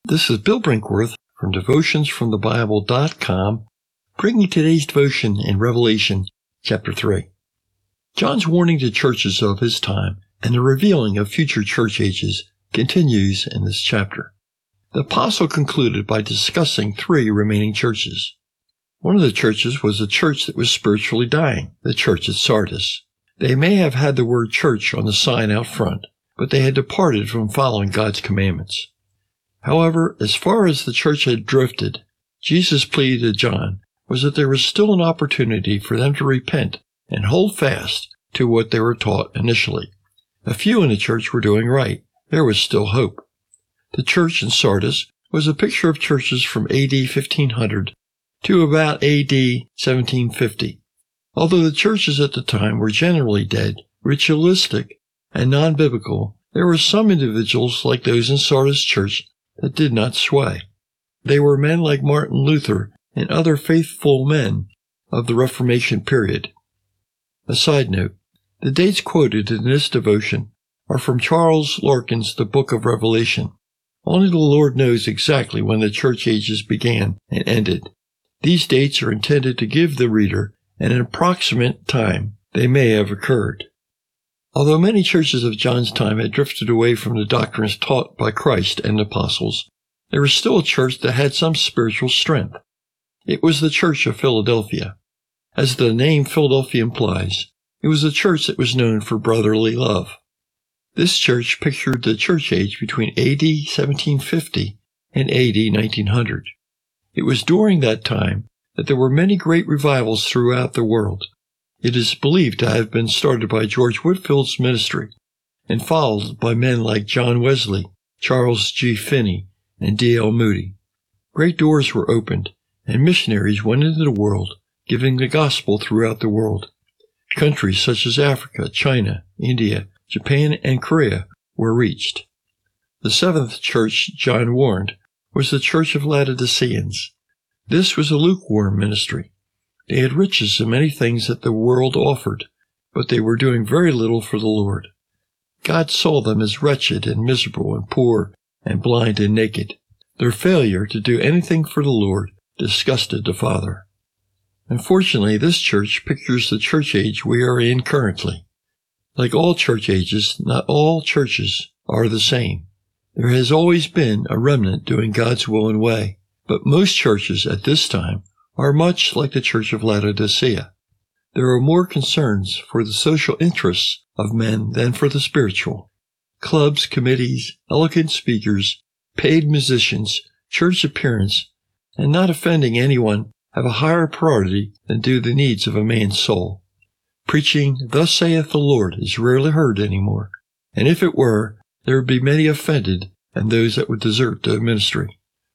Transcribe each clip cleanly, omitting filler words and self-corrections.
This is Bill Brinkworth from DevutionsFromTheBible.com, bringing today's devotion in Revelation chapter 3. John's warning to churches of his time and the revealing of future church ages continues in this chapter. The apostle concluded by discussing 3 remaining churches. One of the churches was a church that was spiritually dying, the church at Sardis. They may have had the word church on the sign out front, but they had departed from following God's commandments. However, as far as the church had drifted, Jesus' plea to John was that there was still an opportunity for them to repent and hold fast to what they were taught initially. A few in the church were doing right. There was still hope. The church in Sardis was a picture of churches from AD 1500 to about AD 1750. Although the churches at the time were generally dead, ritualistic, and non-biblical, there were some individuals like those in Sardis church that did not sway. They were men like Martin Luther and other faithful men of the Reformation period. A side note, the dates quoted in this devotion are from Charles Larkin's The Book of Revelation. Only the Lord knows exactly when the church ages began and ended. These dates are intended to give the reader an approximate time they may have occurred. Although many churches of John's time had drifted away from the doctrines taught by Christ and the apostles, there was still a church that had some spiritual strength. It was the Church of Philadelphia. As the name Philadelphia implies, it was a church that was known for brotherly love. This church pictured the church age between AD 1750 and AD 1900. It was during that time that there were many great revivals throughout the world. It is believed to have been started by George Whitefield's ministry and followed by men like John Wesley, Charles G. Finney, and D.L. Moody. Great doors were opened, and missionaries went into the world, giving the gospel throughout the world. Countries such as Africa, China, India, Japan, and Korea were reached. The 7th church John warned was the Church of Laodiceans. This was a lukewarm ministry. They had riches and many things that the world offered, but they were doing very little for the Lord. God saw them as wretched and miserable and poor and blind and naked. Their failure to do anything for the Lord disgusted the Father. Unfortunately, this church pictures the church age we are in currently. Like all church ages, not all churches are the same. There has always been a remnant doing God's will and way, but most churches at this time are much like the Church of Laodicea. There are more concerns for the social interests of men than for the spiritual. Clubs, committees, eloquent speakers, paid musicians, church appearance, and not offending anyone have a higher priority than do the needs of a man's soul. Preaching, "Thus saith the Lord," is rarely heard anymore, and if it were, there would be many offended and those that would desert the ministry.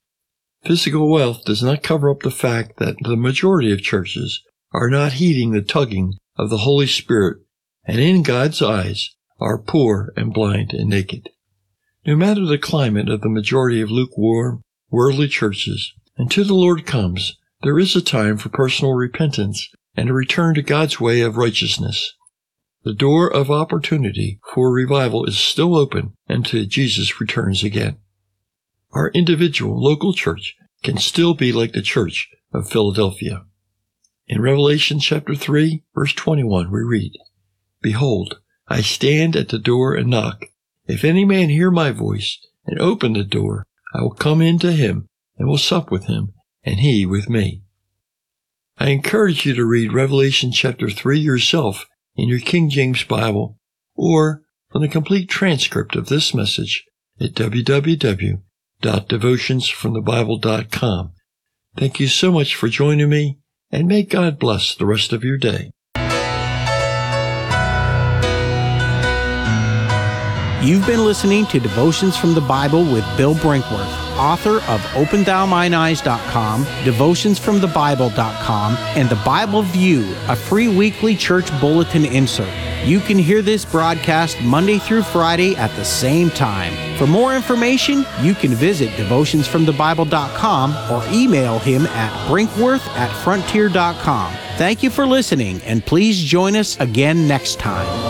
Physical wealth does not cover up the fact that the majority of churches are not heeding the tugging of the Holy Spirit, and in God's eyes are poor and blind and naked. No matter the climate of the majority of lukewarm, worldly churches, until the Lord comes, there is a time for personal repentance and a return to God's way of righteousness. The door of opportunity for revival is still open until Jesus returns again. Our individual local church can still be like the Church of Philadelphia. In Revelation chapter 3, verse 21, we read, "Behold, I stand at the door and knock. If any man hear my voice and open the door, I will come in to him and will sup with him, and he with me." I encourage you to read Revelation chapter 3 yourself in your King James Bible, or from the complete transcript of this message at www.devutionsfromthebible.com. Thank you so much for joining me, and may God bless the rest of your day. You've been listening to Devotions from the Bible with Bill Brinkworth, author of OpenThouMineEyes.com, DevutionsFromTheBible.com, and The Bible View, a free weekly church bulletin insert. You can hear this broadcast Monday through Friday at the same time. For more information, you can visit DevutionsFromTheBible.com or email him at brinkworth@frontier.com. Thank you for listening, and please join us again next time.